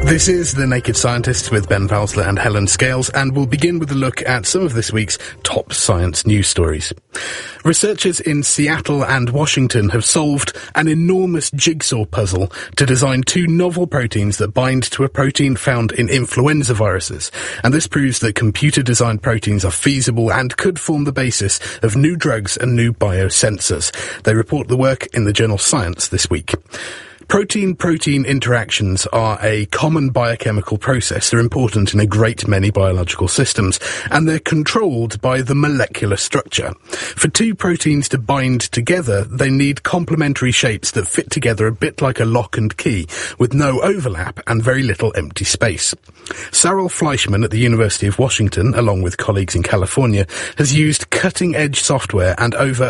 This is The Naked Scientists with Ben Valsler and Helen Scales, and we'll begin with a look at some of this week's top science news stories. Researchers in Seattle and Washington have solved an enormous jigsaw puzzle to design two novel proteins that bind to a protein found in influenza viruses. And this proves that computer-designed proteins are feasible and could form the basis of new drugs and new biosensors. They report the work in the journal Science this week. Protein-protein interactions are a common biochemical process. They're important in a great many biological systems, and they're controlled by the molecular structure. For two proteins to bind together, they need complementary shapes that fit together a bit like a lock and key, with no overlap and very little empty space. Cyril Fleischmann at the University of Washington, along with colleagues in California, has used cutting-edge software and over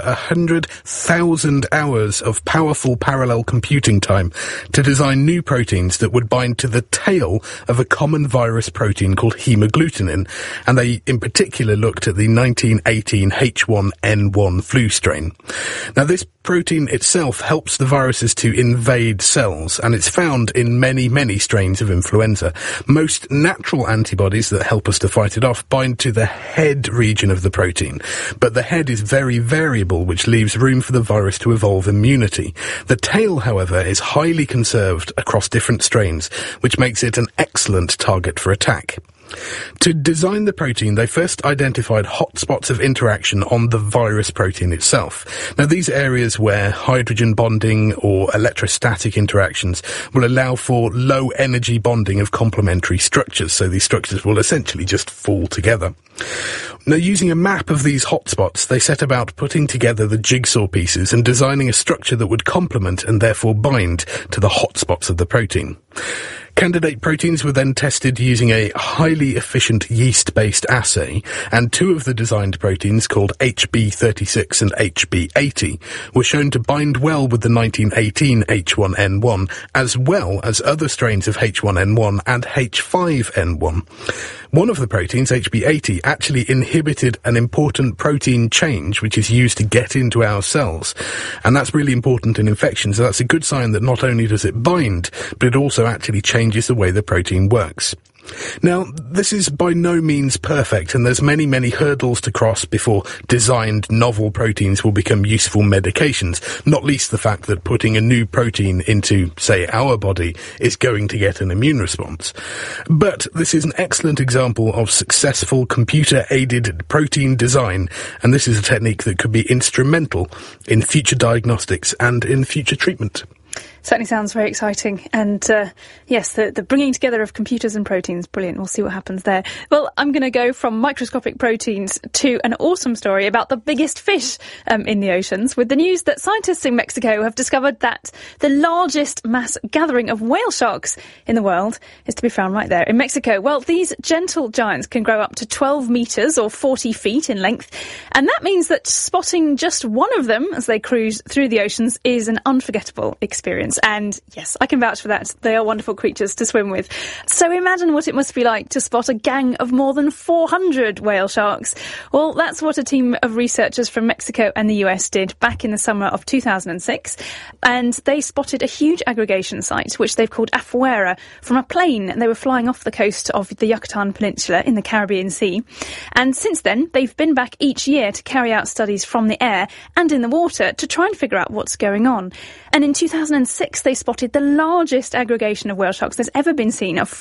100,000 hours of powerful parallel computing time to design new proteins that would bind to the tail of a common virus protein called hemagglutinin, and they in particular looked at the 1918 H1N1 flu strain. Now, this protein itself helps the viruses to invade cells, and it's found in many, many strains of influenza. Most natural antibodies that help us to fight it off bind to the head region of the protein, but the head is very variable, which leaves room for the virus to evolve immunity. The tail, however, is highly conserved across different strains, which makes it an excellent target for attack. To design the protein, they first identified hotspots of interaction on the virus protein itself. Now, these areas where hydrogen bonding or electrostatic interactions will allow for low energy bonding of complementary structures, so these structures will essentially just fall together. Now, using a map of these hotspots, they set about putting together the jigsaw pieces and designing a structure that would complement and therefore bind to the hotspots of the protein. Candidate proteins were then tested using a highly efficient yeast-based assay, and two of the designed proteins, called HB36 and HB80, were shown to bind well with the 1918 H1N1, as well as other strains of H1N1 and H5N1. One of the proteins, HB80, actually inhibited an important protein change which is used to get into our cells. And that's really important in infections. So that's a good sign that not only does it bind, but it also actually changes the way the protein works. Now, this is by no means perfect, and there's many, many hurdles to cross before designed novel proteins will become useful medications, not least the fact that putting a new protein into, say, our body is going to get an immune response. But this is an excellent example of successful computer-aided protein design, and this is a technique that could be instrumental in future diagnostics and in future treatment. Certainly sounds very exciting. And yes, the bringing together of computers and proteins, brilliant. We'll see what happens there. Well, I'm going to go from microscopic proteins to an awesome story about the biggest fish in the oceans, with the news that scientists in Mexico have discovered that the largest mass gathering of whale sharks in the world is to be found right there in Mexico. Well, these gentle giants can grow up to 12 metres or 40 feet in length. And that means that spotting just one of them as they cruise through the oceans is an unforgettable experience. And yes, I can vouch for that. They are wonderful creatures to swim with. So imagine what it must be like to spot a gang of more than 400 whale sharks. Well, that's what a team of researchers from Mexico and the US did back in the summer of 2006. And they spotted a huge aggregation site, which they've called Afuera, from a plane. They were flying off the coast of the Yucatan Peninsula in the Caribbean Sea. And since then, they've been back each year to carry out studies from the air and in the water to try and figure out what's going on. And in 2006, they spotted the largest aggregation of whale sharks there's ever been seen, of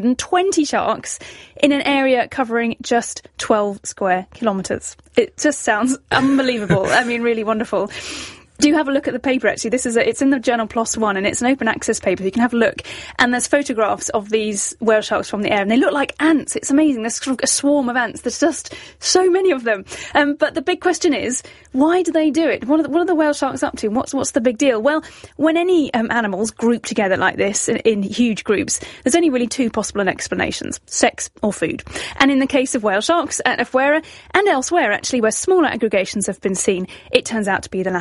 420 sharks in an area covering just 12 square kilometres. It just sounds unbelievable. I mean, really wonderful. Do have a look at the paper, actually. It's in the journal PLOS ONE, and it's an open access paper. You can have a look. And there's photographs of these whale sharks from the air, and they look like ants. It's amazing. There's sort of a swarm of ants. There's just so many of them. But the big question is, why do they do it? What are the whale sharks up to? What's the big deal? Well, when any animals group together like this in huge groups, there's only really two possible explanations: sex or food. And in the case of whale sharks at Afuera and elsewhere, actually, where smaller aggregations have been seen, it turns out to be the latter. It's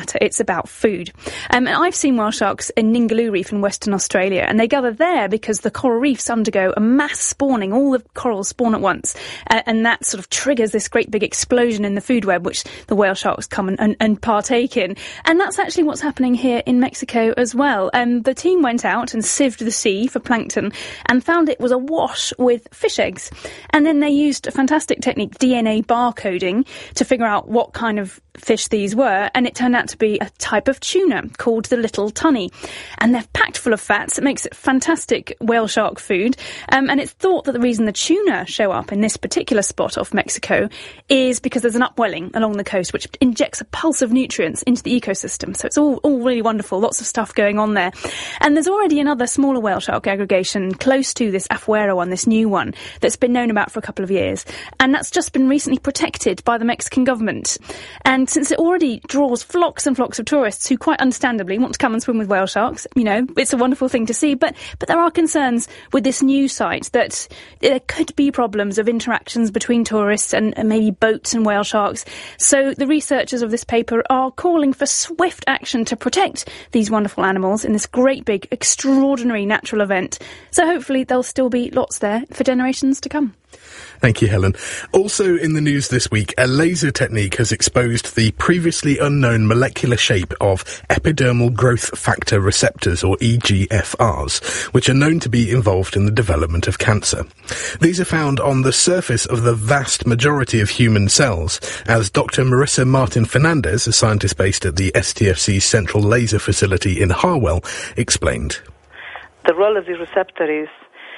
about food. And I've seen whale sharks in Ningaloo Reef in Western Australia, and they gather there because the coral reefs undergo a mass spawning. All the corals spawn at once, and that sort of triggers this great big explosion in the food web, which the whale sharks come and partake in. And that's actually what's happening here in Mexico as well. The team went out and sieved the sea for plankton and found it was awash with fish eggs. And then they used a fantastic technique, DNA barcoding, to figure out what kind of fish these were, and it turned out to be a type of tuna called the little tunny. And they're packed full of fats. It makes it fantastic whale shark food. And it's thought that the reason the tuna show up in this particular spot off Mexico is because there's an upwelling along the coast which injects a pulse of nutrients into the ecosystem. So it's all really wonderful, lots of stuff going on there. And there's already another smaller whale shark aggregation close to this Afuera one, this new one, that's been known about for a couple of years. And that's just been recently protected by the Mexican government. And since it already draws flocks and flocks of tourists who quite understandably want to come and swim with whale sharks, you know, it's a wonderful thing to see. But there are concerns with this new site that there could be problems of interactions between tourists and maybe boats and whale sharks. So the researchers of this paper are calling for swift action to protect these wonderful animals in this great big extraordinary natural event. So hopefully there'll still be lots there for generations to come. Thank you, Helen. Also in the news this week, a laser technique has exposed the previously unknown molecular shape of epidermal growth factor receptors, or EGFRs, which are known to be involved in the development of cancer. These are found on the surface of the vast majority of human cells, as Dr. Marissa Martin Fernandez, a scientist based at the STFC's Central Laser Facility in Harwell, explained. The role of the receptor is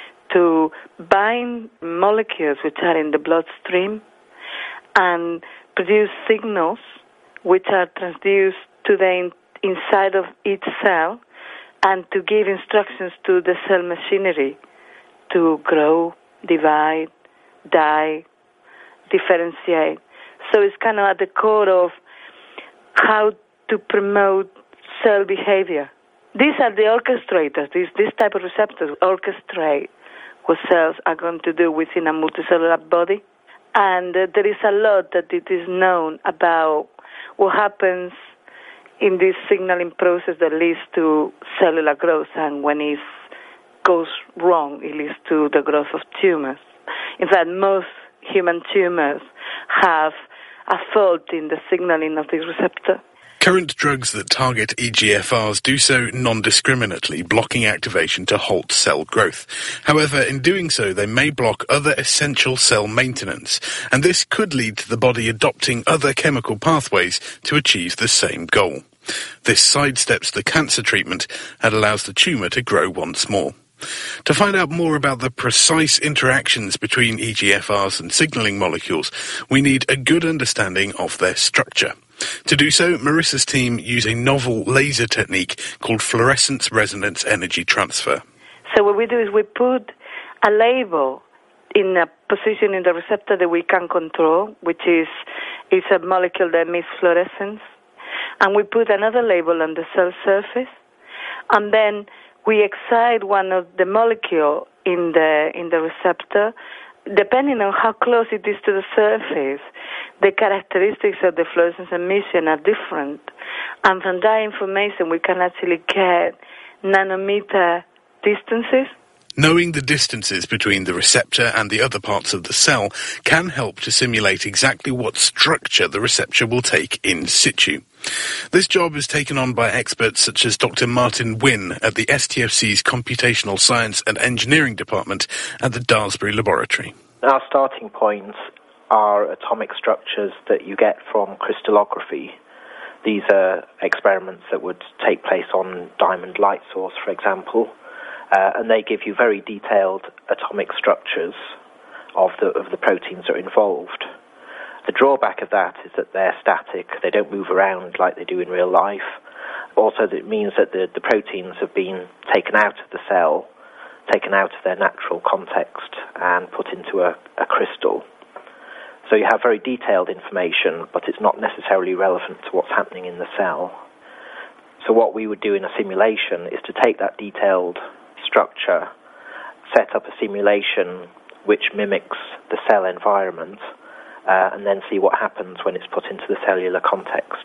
to bind molecules which are in the bloodstream and produce signals which are transduced to the inside of each cell and to give instructions to the cell machinery to grow, divide, die, differentiate. So it's kind of at the core of how to promote cell behavior. These are the orchestrators. This type of receptors orchestrate what cells are going to do within a multicellular body. And there is a lot that it is known about what happens in this signaling process that leads to cellular growth, and when it goes wrong, it leads to the growth of tumors. In fact, most human tumors have a fault in the signaling of this receptor. Current drugs that target EGFRs do so non-discriminately, blocking activation to halt cell growth. However, in doing so, they may block other essential cell maintenance, and this could lead to the body adopting other chemical pathways to achieve the same goal. This sidesteps the cancer treatment and allows the tumour to grow once more. To find out more about the precise interactions between EGFRs and signalling molecules, we need a good understanding of their structure. To do so, Marissa's team use a novel laser technique called fluorescence resonance energy transfer. So what we do is we put a label in a position in the receptor that we can control, which is a molecule that emits fluorescence, and we put another label on the cell surface, and then we excite one of the molecule in the receptor. Depending on how close it is to the surface, the characteristics of the fluorescence emission are different. And from that information, we can actually get nanometer distances. Knowing the distances between the receptor and the other parts of the cell can help to simulate exactly what structure the receptor will take in situ. This job is taken on by experts such as Dr. Martin Wynne at the STFC's Computational Science and Engineering Department at the Daresbury Laboratory. Our starting points are atomic structures that you get from crystallography. These are experiments that would take place on diamond light source, for example, and they give you very detailed atomic structures of the proteins that are involved. The drawback of that is that they're static. They don't move around like they do in real life. Also, that means that the proteins have been taken out of the cell, taken out of their natural context, and put into a crystal. So you have very detailed information, but it's not necessarily relevant to what's happening in the cell. So what we would do in a simulation is to take that detailed structure, set up a simulation which mimics the cell environment, and then see what happens when it's put into the cellular context.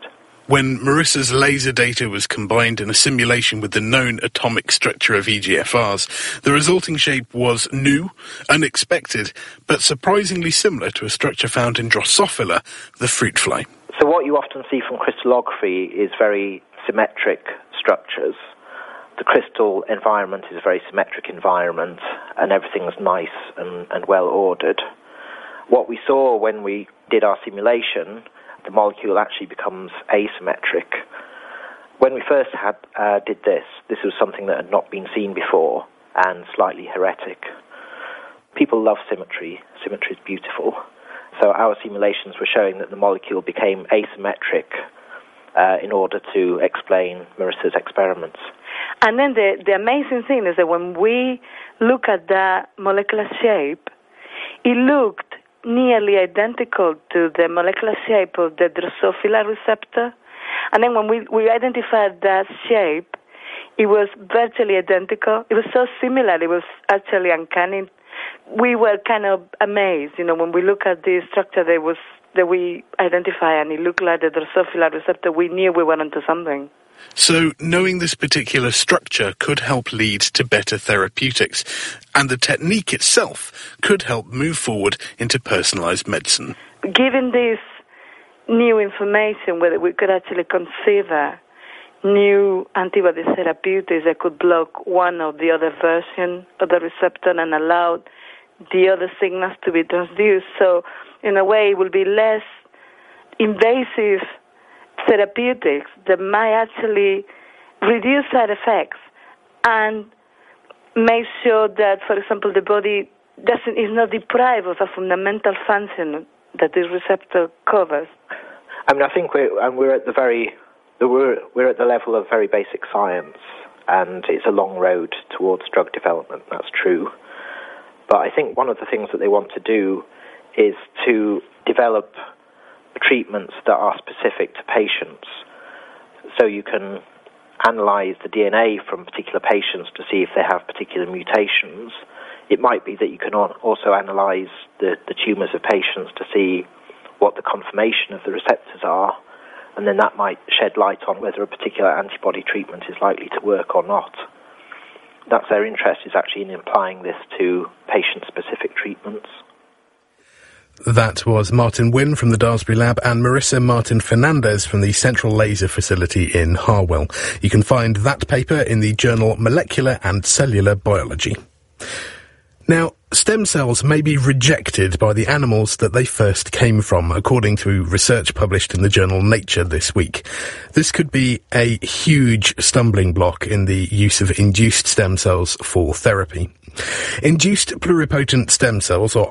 When Marissa's laser data was combined in a simulation with the known atomic structure of EGFRs, the resulting shape was new, unexpected, but surprisingly similar to a structure found in Drosophila, the fruit fly. So what you often see from crystallography is very symmetric structures. The crystal environment is a very symmetric environment, and everything's nice and well ordered. What we saw when we did our simulation, the molecule actually becomes asymmetric. When we first did this was something that had not been seen before and slightly heretic. People love symmetry. Symmetry is beautiful. So our simulations were showing that the molecule became asymmetric in order to explain Marissa's experiments. And then the amazing thing is that when we look at the molecular shape, it looked nearly identical to the molecular shape of the Drosophila receptor. And then when we identified that shape, it was virtually identical. It was so similar, it was actually uncanny. We were kind of amazed, when we look at the structure that we identify and it looked like the Drosophila receptor, we knew we were onto something. So knowing this particular structure could help lead to better therapeutics, and the technique itself could help move forward into personalised medicine. Given this new information, whether we could actually consider new antibody therapeutics that could block one or the other version of the receptor and allow the other signals to be transduced. So in a way it will be less invasive therapeutics that might actually reduce side effects and make sure that, for example, the body is not deprived of a fundamental function that this receptor covers. I mean, I think we're at the level of very basic science, and it's a long road towards drug development. That's true, but I think one of the things that they want to do is to develop treatments that are specific to patients. So you can analyze the DNA from particular patients to see if they have particular mutations. It might be that you can also analyze the tumours of patients to see what the conformation of the receptors are, and then that might shed light on whether a particular antibody treatment is likely to work or not. That's their interest, is actually in applying this to patient-specific treatments. That was Martin Wynne from the Daresbury Lab and Marissa Martin-Fernandez from the Central Laser Facility in Harwell. You can find that paper in the journal Molecular and Cellular Biology. Now, stem cells may be rejected by the animals that they first came from, according to research published in the journal Nature this week. This could be a huge stumbling block in the use of induced stem cells for therapy. Induced pluripotent stem cells, or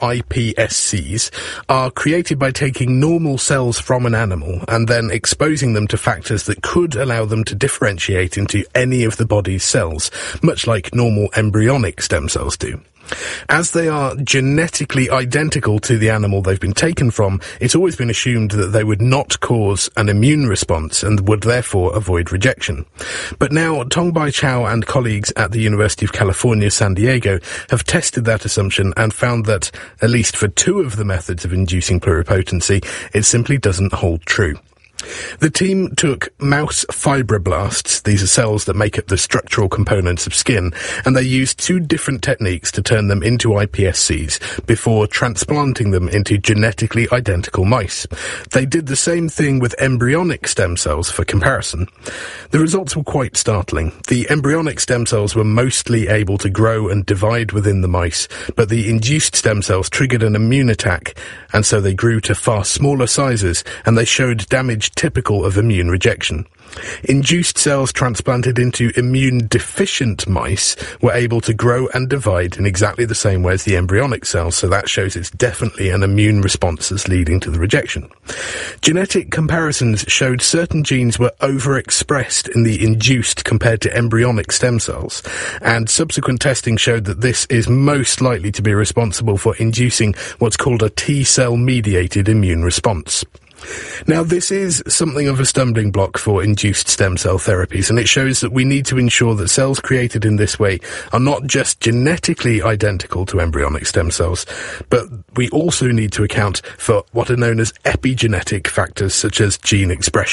iPSCs, are created by taking normal cells from an animal and then exposing them to factors that could allow them to differentiate into any of the body's cells, much like normal embryonic stem cells do. As they are genetically identical to the animal they've been taken from, it's always been assumed that they would not cause an immune response and would therefore avoid rejection. But now Tongbai Chow and colleagues at the University of California, San Diego, have tested that assumption and found that, at least for two of the methods of inducing pluripotency, it simply doesn't hold true. The team took mouse fibroblasts, these are cells that make up the structural components of skin, and they used two different techniques to turn them into iPSCs before transplanting them into genetically identical mice. They did the same thing with embryonic stem cells for comparison. The results were quite startling. The embryonic stem cells were mostly able to grow and divide within the mice, but the induced stem cells triggered an immune attack, and so they grew to far smaller sizes, and they showed damage typical of immune rejection. Induced cells transplanted into immune-deficient mice were able to grow and divide in exactly the same way as the embryonic cells, so that shows it's definitely an immune response that's leading to the rejection. Genetic comparisons showed certain genes were overexpressed in the induced compared to embryonic stem cells, and subsequent testing showed that this is most likely to be responsible for inducing what's called a T-cell-mediated immune response. Now, this is something of a stumbling block for induced stem cell therapies, and it shows that we need to ensure that cells created in this way are not just genetically identical to embryonic stem cells, but we also need to account for what are known as epigenetic factors such as gene expression.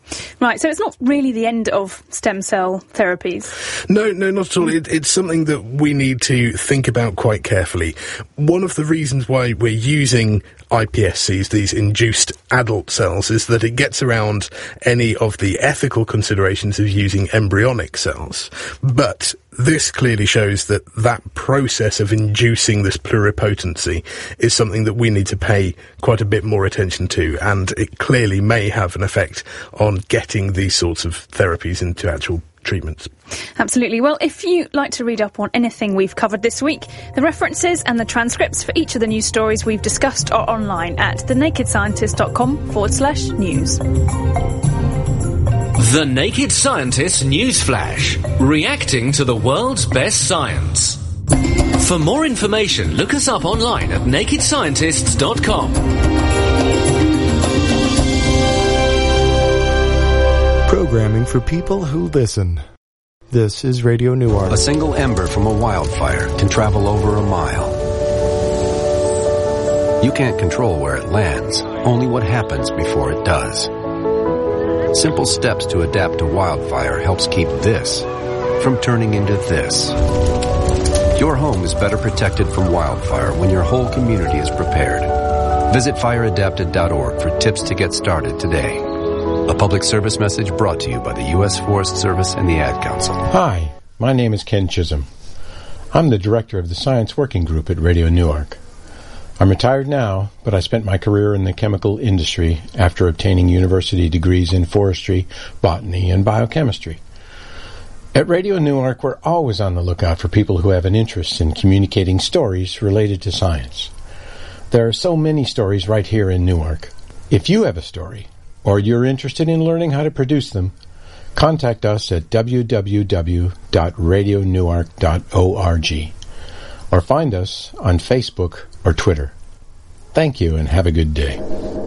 Right, so it's not really the end of stem cell therapies. No, not at all. It's something that we need to think about quite carefully. One of the reasons why we're using iPSCs, these induced adult cells, is that it gets around any of the ethical considerations of using embryonic cells. But this clearly shows that process of inducing this pluripotency is something that we need to pay quite a bit more attention to, and it clearly may have an effect on getting these sorts of therapies into actual treatments. Absolutely. Well, if you'd like to read up on anything we've covered this week, the references and the transcripts for each of the news stories we've discussed are online at thenakedscientist.com/news. The Naked Scientist News Flash, reacting to the world's best science. For more information, look us up online at nakedscientists.com. Programming for people who listen. This is Radio Newark. A single ember from a wildfire can travel over a mile. You can't control where it lands, only what happens before it does. Simple steps to adapt to wildfire helps keep this from turning into this. Your home is better protected from wildfire when your whole community is prepared. Visit fireadapted.org for tips to get started today. A public service message brought to you by the U.S. Forest Service and the Ad Council. Hi, my name is Ken Chisholm. I'm the director of the Science Working Group at Radio Newark. I'm retired now, but I spent my career in the chemical industry after obtaining university degrees in forestry, botany, and biochemistry. At Radio Newark, we're always on the lookout for people who have an interest in communicating stories related to science. There are so many stories right here in Newark. If you have a story, or you're interested in learning how to produce them, contact us at www.radionewark.org or find us on Facebook or Twitter. Thank you and have a good day.